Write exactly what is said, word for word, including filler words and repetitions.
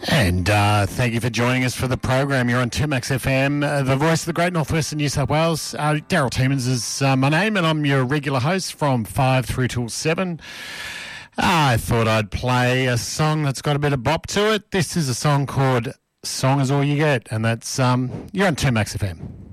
And uh, thank you for joining us for the program. You're on two Max F M, uh, the voice of the great northwest of New South Wales. Uh, Daryl Tiemans is uh, my name, and I'm your regular host from five through till seven. I thought I'd play a song that's got a bit of bop to it. This is a song called Song Is All You Get, and that's um, you're on two Max F M.